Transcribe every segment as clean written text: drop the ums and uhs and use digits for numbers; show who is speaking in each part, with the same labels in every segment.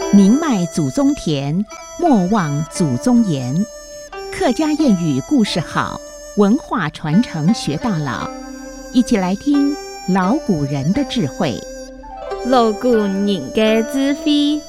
Speaker 1: 宁迈祖宗田，莫忘祖宗言。客家谚语故事好，文化传承学到老。一起来听老古人的智慧。
Speaker 2: 老古人的智慧。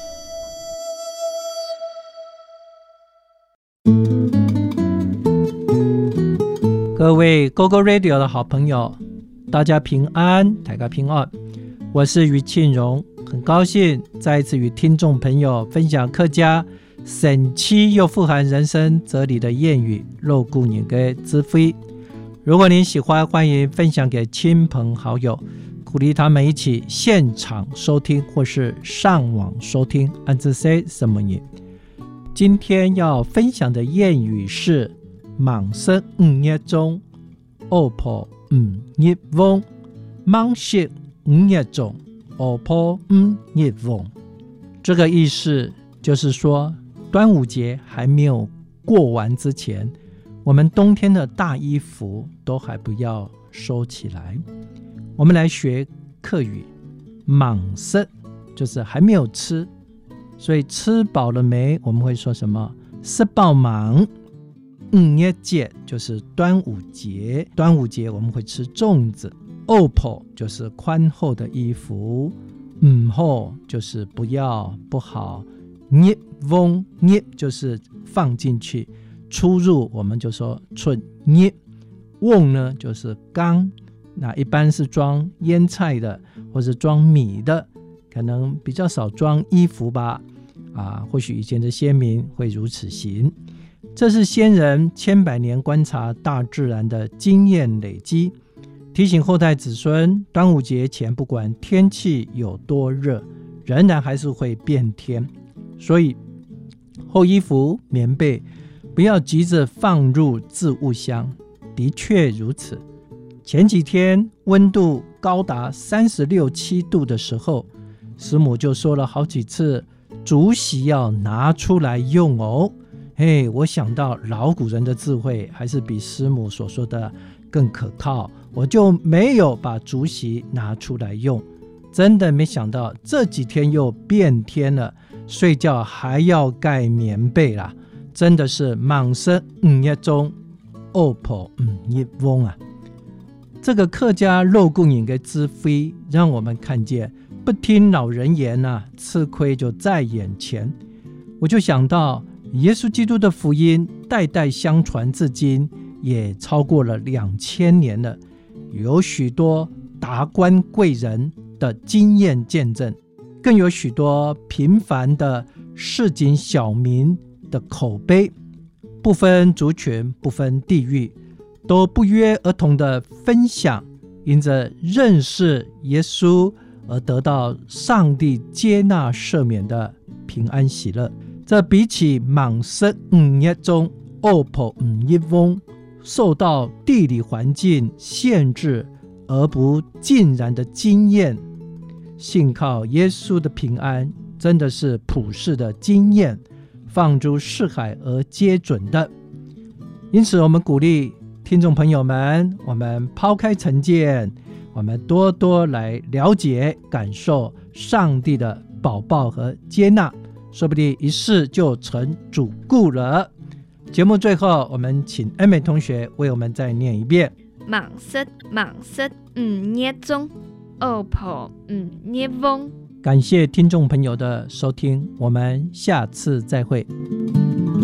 Speaker 3: 各位 GoGo Radio 的好朋友，大家平安，大家平安。我是于庆荣，很高兴再一次与听众朋友分享客家神奇又富含人生哲理的谚语老古人的智慧。如果您喜欢，欢迎分享给亲朋好友，鼓励他们一起现场收听或是上网收听。安这些什么呢？今天要分享的谚语是忙色5月中，恶婆5月旺。忙色5月中，恶婆5月旺。这个意思就是说，端午节还没有过完之前，我们冬天的大衣服都还不要收起来。我们来学客语，忙色就是还没有吃，所以吃饱了没，我们会说什么？吃饱忙。5月节就是端午节，端午节我们会吃粽子。恶婆就是宽厚的衣服，好就是不要不好，热旺热就是放进去，出入我们就说春热。瓮呢就是缸，那一般是装腌菜的或是装米的，可能比较少装衣服吧。或许以前的先民会如此行。这是先人千百年观察大自然的经验累积，提醒后代子孙，端午节前不管天气有多热，仍然还是会变天，所以厚衣服棉被不要急着放入置物箱。的确如此，前几天温度高达36、7度的时候，师母就说了好几次竹席要拿出来用哦。我想到老古人的智慧还是比师母所说的更可靠，我就没有把竹席拿出来用。真的没想到这几天又变天了，睡觉还要盖棉被啦，真的是忙色5月中，恶婆5月旺啊。这个客家老古人的智慧让我们看见，不听老人言吃亏就在眼前。我就想到耶稣基督的福音代代相传至今，也超过了2000年了，有许多达官贵人的经验见证，更有许多平凡的市井小民的口碑，不分族群，不分地域，都不约而同的分享，因着认识耶稣而得到上帝接纳赦免的平安喜乐。这比起忙色5月中，恶婆5月旺，受到地理环境限制而不尽然的经验，信靠耶稣的平安真的是普世的经验，放诸四海而皆准的。因此我们鼓励听众朋友们，我们抛开成见，我们多多来了解感受上帝的保抱和接纳，说不定一试就成主顾了。节目最后，我们请恩美同学为我们再念一遍。
Speaker 2: 忙色5月中，恶婆5月旺。
Speaker 3: 感谢听众朋友的收听，我们下次再会。